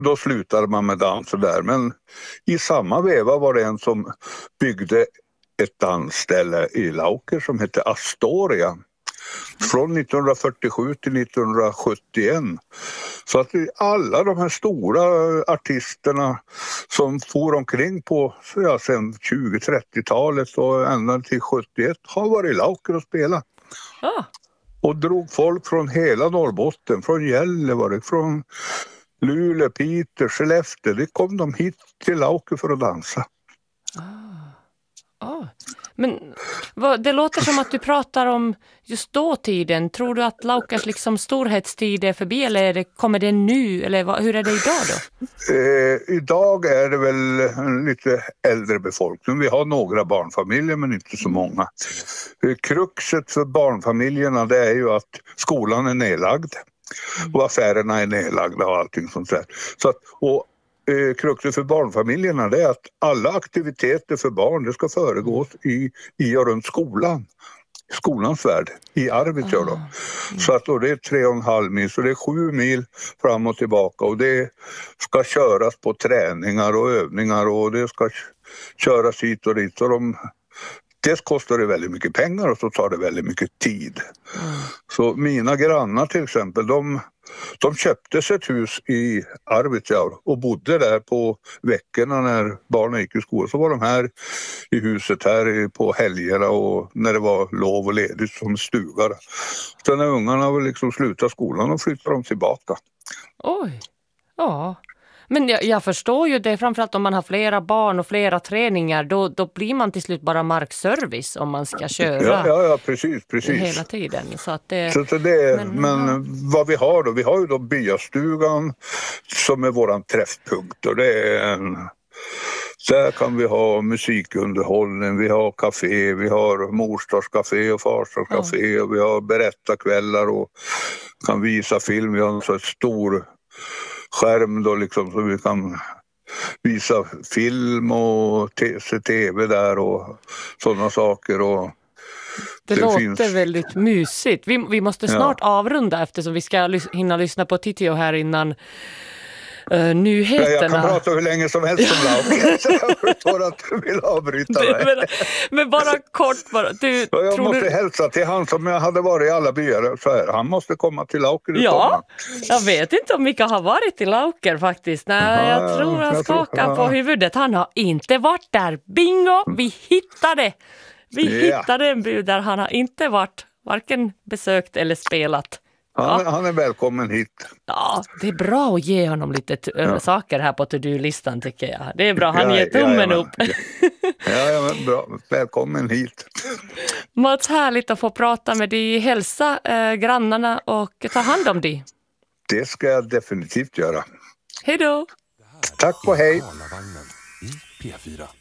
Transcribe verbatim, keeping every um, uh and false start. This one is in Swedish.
då slutade man med danser där. Men i samma veva var det en som byggde ett dansställe i Lauker som hette Astoria. Från nittonhundrafyrtiosju till nittonhundrasjuttioett. Så att alla de här stora artisterna som for omkring på ja, sen tjugo-trettiotalet och ända till sjuttioett har varit i Lauker och spelat. Ah. Och drog folk från hela Norrbotten, från Gällivare, från Luleå, Piteå, Skellefteå. Det kom de hit till Lauker för att dansa. Ah. Ah. Men vad, det låter som att du pratar om just dåtiden. Tror du att Laukers liksom storhetstid är förbi eller är det, kommer det nu? Eller vad, hur är det idag då? Eh, idag är det väl en lite äldre befolkning. Vi har några barnfamiljer men inte så många. Eh, kruxet för barnfamiljerna det är ju att skolan är nedlagd. Och affärerna är nedlagda och allting sånt där. Så att, och eh, kruxet för barnfamiljerna det är att alla aktiviteter för barn det ska föregås i, i och runt skolan. Skolans värld i Arvidsjaur då. Mm. Så att då det är tre och en halv mil så det är sju mil fram och tillbaka och det ska köras på träningar och övningar och det ska köras hit och dit och de dels kostar det väldigt mycket pengar och så tar det väldigt mycket tid. Mm. Så mina grannar till exempel, de, de köpte sig ett hus i Arvidsjaur och bodde där på veckorna när barnen gick i skolan. Så var de här i huset här på helgerna och när det var lov och ledigt som stugar. Sen när ungarna väl liksom slutade skolan och flyttade de tillbaka. Oj, ja. Men jag, jag förstår ju det, framförallt om man har flera barn och flera träningar, då, då blir man till slut bara markservice om man ska köra ja, ja, ja, precis, precis. hela tiden. Så att det, så det, men, men ja. vad vi har då, vi har ju då byastugan som är våran träffpunkt och det är en... Där kan vi ha musikunderhållning, vi har café, vi har morsdagscafé och farsdagscafé ja. Och vi har berättarkvällar och kan visa film, vi har en så stor skärm då liksom så vi kan visa film och te- se tv där och sådana saker och det, det låter finns... väldigt mysigt. Vi, vi måste snart ja. avrunda eftersom vi ska lys- hinna lyssna på Titio här innan Uh, nyheterna. Ja, jag kan prata hur länge som helst om Lauker. Så jag förstår att du vill avbryta mig. Men, men bara kort bara. Du, ja, jag tror måste du... hälsa till han som jag hade varit i alla byar. Så här, han måste komma till Lauker. Ja, jag vet inte om Mika har varit i Lauker faktiskt. Nej, Aha, jag tror han jag skakar tror, på huvudet. Han har inte varit där. Bingo! Vi hittade. Vi ja. hittade en by där han har inte varit varken besökt eller spelat. Han, ja. han är välkommen hit. Ja, det är bra att ge honom lite t- ja. saker här på to-do-listan tycker jag. Det är bra, han ja, ger tummen ja, upp. Ja, ja, ja men bra. Välkommen hit. Mats, härligt att få prata med dig. Hälsa eh, grannarna och ta hand om dig. Det ska jag definitivt göra. Hej då. Tack och hej. I P fyra.